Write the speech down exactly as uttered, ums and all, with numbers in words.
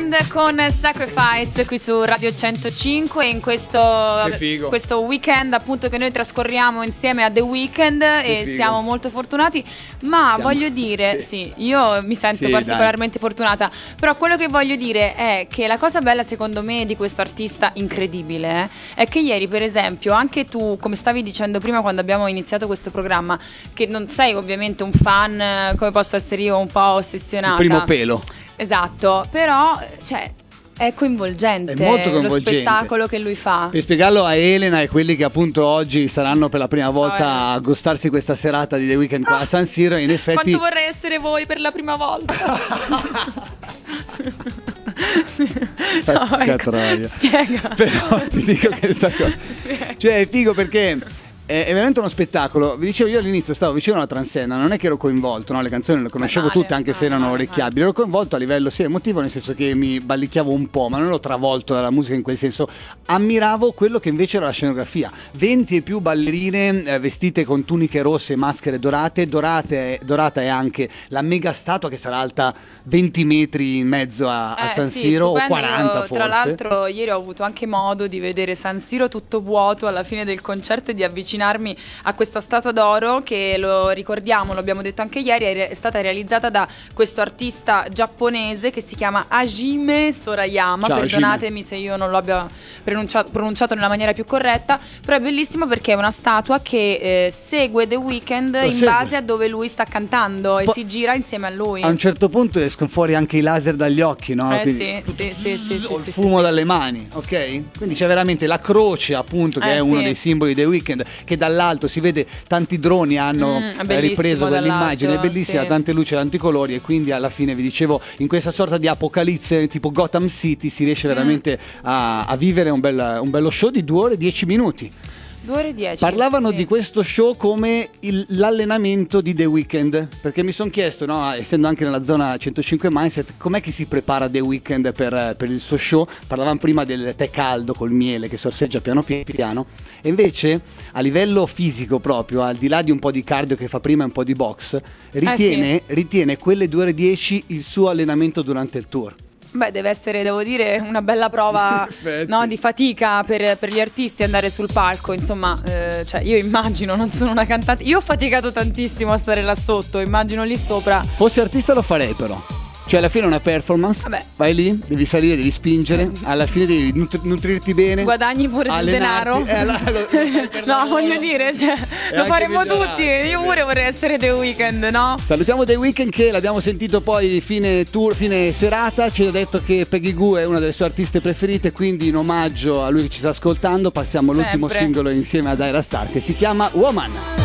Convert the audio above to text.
Weeknd con Sacrifice qui su Radio centocinque in questo, questo weekend appunto che noi trascorriamo insieme a The Weeknd e figo. Siamo molto fortunati, ma siamo, voglio dire sì. sì, io mi sento sì, particolarmente dai. fortunata, però quello che voglio dire è che la cosa bella secondo me di questo artista incredibile eh, è che ieri per esempio anche tu, come stavi dicendo prima quando abbiamo iniziato questo programma, che non sei ovviamente un fan come posso essere io, un po' ossessionata, il primo pelo. Esatto, però cioè è coinvolgente, è molto coinvolgente lo spettacolo che lui fa. Per spiegarlo a Elena e quelli che appunto oggi saranno per la prima volta a gustarsi questa serata di The Weeknd qua a San Siro, in effetti quanto vorrei essere voi per la prima volta. No, ecco, troia. Spiega. Però ti dico questa cosa, cioè è figo perché è veramente uno spettacolo. Vi dicevo, io all'inizio stavo vicino alla transenna, non è che ero coinvolto, no? Le canzoni le conoscevo tutte anche se erano orecchiabili, ero coinvolto a livello sì emotivo, nel senso che mi ballicchiavo un po', ma non ero travolto dalla musica in quel senso. Ammiravo quello che invece era la scenografia, venti e più ballerine eh, vestite con tuniche rosse e maschere dorate, dorate dorata è anche la mega statua che sarà alta venti metri in mezzo a, a eh, San sì, Siro, stupendo. o quaranta Io, forse. Tra l'altro ieri ho avuto anche modo di vedere San Siro tutto vuoto alla fine del concerto e di avvicinarmi a questa statua d'oro che, lo ricordiamo, lo abbiamo detto anche ieri, è stata realizzata da questo artista giapponese che si chiama Hajime Sorayama. Ciao, perdonatemi Hajime. Se io non lo abbia pronunciato, pronunciato nella maniera più corretta, però è bellissimo perché è una statua che eh, segue The Weeknd lo in segue. base a dove lui sta cantando e po- si gira insieme a lui. A un certo punto escono fuori anche i laser dagli occhi, no? Eh Quindi, sì, sì, sì, sì, o sì, il sì, fumo sì, dalle mani, ok? Quindi c'è veramente la croce, appunto, che eh, è uno sì. dei simboli di The Weeknd, che dall'alto si vede tanti droni hanno mm, ripreso quell'immagine, è bellissima, sì. Tante luci, tanti colori, e quindi alla fine vi dicevo, in questa sorta di apocalisse tipo Gotham City si riesce veramente mm. a, a vivere un, bel, un bello show di due ore e dieci minuti. due ore e dieci. Parlavano sì. di questo show come il, l'allenamento di The Weeknd, perché mi sono chiesto, no, essendo anche nella zona centocinque Mindset, com'è che si prepara The Weeknd per, per il suo show. Parlavamo prima del tè caldo col miele che sorseggia piano piano, e invece a livello fisico proprio, al di là di un po' di cardio che fa prima e un po' di box, ritiene, eh sì. ritiene quelle due ore e dieci il suo allenamento durante il tour. Beh, deve essere, devo dire, una bella prova no, di fatica per, per gli artisti andare sul palco. Insomma, eh, cioè io immagino, non sono una cantante, io ho faticato tantissimo a stare là sotto, immagino lì sopra. Fossi artista lo farei però. Cioè alla fine è una performance. Vabbè. Vai lì, devi salire, devi spingere, alla fine devi nutri- nutrirti bene, guadagni pure del denaro. eh, la, lo, No, voglio dire, cioè, lo faremo tutti. Io pure vorrei essere The Weeknd, no? Salutiamo The Weeknd, che l'abbiamo sentito poi fine tour, fine serata. Ci ha detto che Peggy Goo è una delle sue artiste preferite, quindi in omaggio a lui che ci sta ascoltando passiamo Sempre. l'ultimo singolo insieme ad Ayra Starr che si chiama Woman.